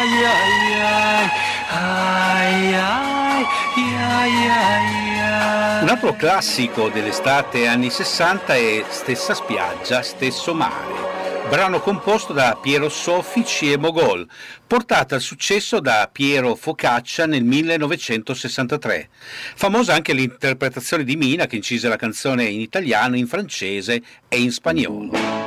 Un altro classico dell'estate anni 60 è Stessa spiaggia, stesso mare, brano composto da Piero Soffici e Mogol, portata al successo da Piero Focaccia nel 1963. Famosa anche l'interpretazione di Mina che incise la canzone in italiano, in francese e in spagnolo.